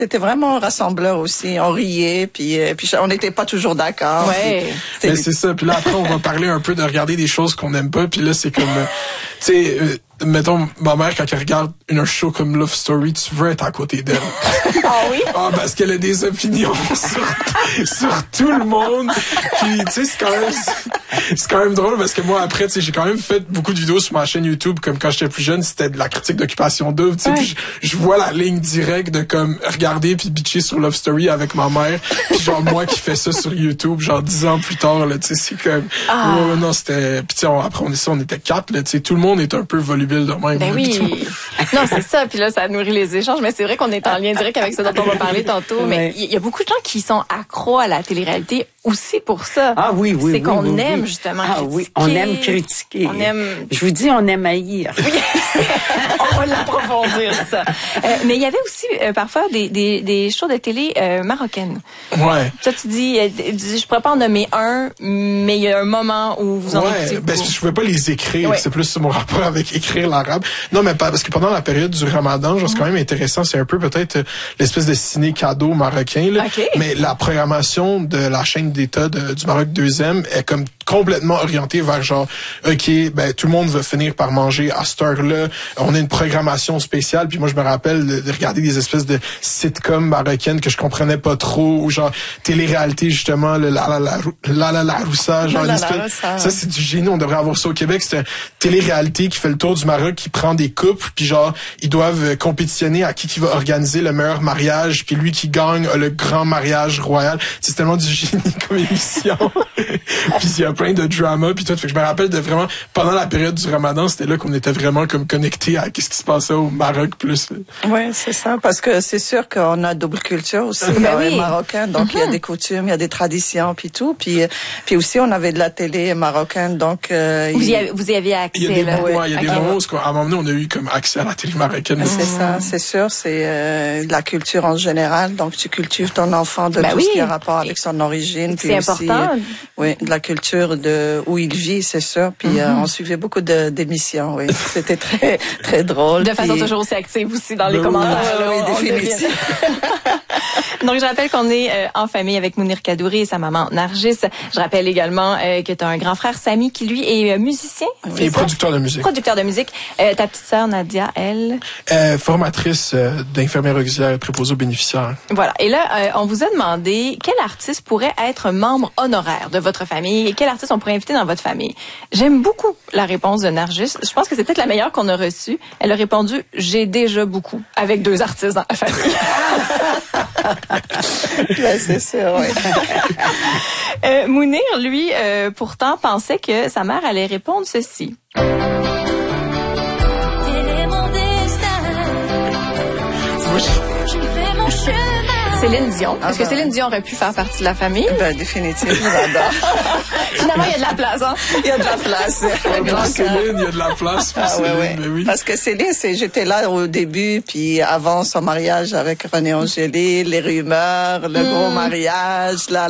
C'était vraiment un rassembleur aussi. On riait, puis on n'était pas toujours d'accord. Ouais. Mais c'est ça. Puis là, après, on va parler un peu de regarder des choses qu'on n'aime pas. Puis là, c'est comme, tu sais, mettons, ma mère, quand elle regarde un show comme Love Story, tu veux être à côté d'elle. Ah oui? Ah, parce qu'elle a des opinions sur tout le monde. Puis, tu sais, c'est quand même drôle parce que moi, après, tu sais, j'ai quand même fait beaucoup de vidéos sur ma chaîne YouTube, comme quand j'étais plus jeune, c'était de la critique d'Occupation Double, tu sais, puis je vois la ligne directe de comme regarder puis bitcher sur Love Story avec ma mère, puis genre moi qui fais ça sur YouTube, genre 10 ans plus tard, là, tu sais, c'est comme, ouais, non, c'était, puis tu sais, après on était 4, là, tu sais, tout le monde est un peu volubile de même. Ben là, oui. Non, c'est ça. Puis là, ça nourrit les échanges. Mais c'est vrai qu'on est en lien direct avec ce dont on va parler tantôt. Mais il y a beaucoup de gens qui sont accros à la télé-réalité aussi pour ça. Ah oui, oui, c'est qu'on aime justement critiquer. Oui, on aime critiquer. On aime... Je vous dis, on aime haïr. Oui. On va l'approfondir, ça. Mais il y avait aussi parfois des shows de télé marocaines. Ouais. Ça, tu dis, je pourrais pas en nommer un, mais il y a un moment où vous en écoutez beaucoup. Ben, je pouvais pas les écrire. C'est plus mon rapport avec écrire l'arabe. Non, mais parce que pendant la période du Ramadan, c'est quand même intéressant. C'est un peu peut-être l'espèce de ciné cadeau marocain, là. Okay. Mais la programmation de la chaîne d'État du Maroc 2e est comme complètement orienté vers genre, OK, ben tout le monde va finir par manger à cette heure-là. On a une programmation spéciale. Puis moi, je me rappelle de regarder des espèces de sitcoms marocaines que je comprenais pas trop, ou genre télé-réalité, justement, la roussa, genre une espèce... Ça, c'est du génie. On devrait avoir ça au Québec. C'est une télé-réalité qui fait le tour du Maroc, qui prend des couples, puis genre, ils doivent compétitionner à qui va organiser le meilleur mariage, puis lui qui gagne a le grand mariage royal. C'est tellement du génie comme émission. Puis il y a plein de drama puis tout. Fait que je me rappelle de vraiment, pendant la période du Ramadan, c'était là qu'on était vraiment comme connectés à ce qui se passait au Maroc plus. Oui, c'est ça. Parce que c'est sûr qu'on a double culture aussi, les Marocains. Donc, il y a des coutumes, il y a des traditions puis tout. Puis aussi, on avait de la télé marocaine. Donc, vous y aviez accès. Il y a des moments, il y a des moments où, à un moment donné, on a eu comme accès à la télé marocaine. C'est ça, c'est sûr. C'est de la culture en général. Donc, tu cultives ton enfant de tout ce qui a rapport avec son origine. C'est important. Oui, de la culture de où il vit, c'est sûr. Puis on suivait beaucoup d'émissions. Oui, c'était très très drôle. De façon toujours aussi active aussi dans les commentaires. Oui, définitivement. Donc, je rappelle qu'on est en famille avec Mounir Kadouri et sa maman Nargis. Je rappelle également que tu as un grand frère, Samy, qui lui est musicien. Et producteur de musique. Producteur de musique. Ta petite sœur, Nadia, elle? Formatrice d'infirmière auxiliaire préposée aux bénéficiaires. Voilà. Et là, on vous a demandé quel artiste pourrait être membre honoraire de votre famille et quel artiste on pourrait inviter dans votre famille. J'aime beaucoup la réponse de Nargis. Je pense que c'est peut-être la meilleure qu'on a reçue. Elle a répondu « J'ai déjà beaucoup » avec 2 artistes dans la famille. Ben, c'est sûr, oui. Mounir, lui, pourtant, pensait que sa mère allait répondre ceci. Céline Dion. Est-ce que Céline Dion aurait pu faire partie de la famille? Ben, définitivement, j'adore. Finalement, il y a de la place, hein? Il y a de la place. Pour Céline, il y a de la place pour Céline, mais oui. Parce que Céline, j'étais là au début, puis avant son mariage avec René Angélil, les rumeurs, le gros mariage, là,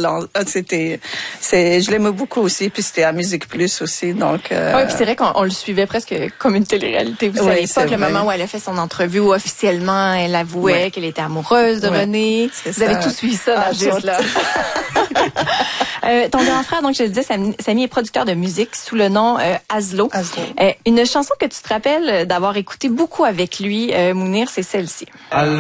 je l'aimais beaucoup aussi, puis c'était à Musique Plus aussi, donc. Oui, puis c'est vrai qu'on le suivait presque comme une télé-réalité. Vous savez pas le moment où elle a fait son entrevue, où officiellement elle avouait qu'elle était amoureuse de René. Vous avez tout suivi ça, Nargis, là. Ton grand frère, donc je le disais, Samy est producteur de musique sous le nom Aslo. Une chanson que tu te rappelles d'avoir écouté beaucoup avec lui, Mounir, c'est celle-ci. Allah